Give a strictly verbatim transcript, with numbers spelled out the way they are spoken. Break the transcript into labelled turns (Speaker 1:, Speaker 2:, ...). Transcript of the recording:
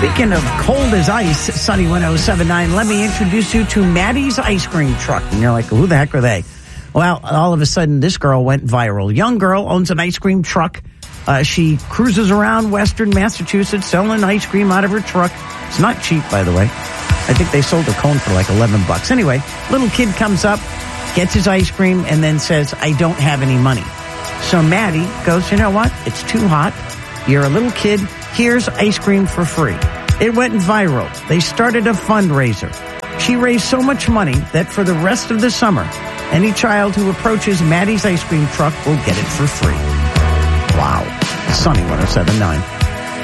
Speaker 1: Speaking of cold as ice, Sunny one oh seven point nine, let me introduce you to Maddie's Ice Cream Truck. And you're like, who the heck are they? Well, all of a sudden, this girl went viral. Young girl owns an ice cream truck. Uh, she cruises around Western Massachusetts selling ice cream out of her truck. It's not cheap, by the way. I think they sold a cone for like eleven bucks. Anyway, little kid comes up, gets his ice cream, and then says, I don't have any money. So Maddie goes, you know what? It's too hot. You're a little kid. Here's ice cream for free. It went viral. They started a fundraiser. She raised so much money that for the rest of the summer, any child who approaches Maddie's ice cream truck will get it for free. Wow. Sunny one oh seven point nine.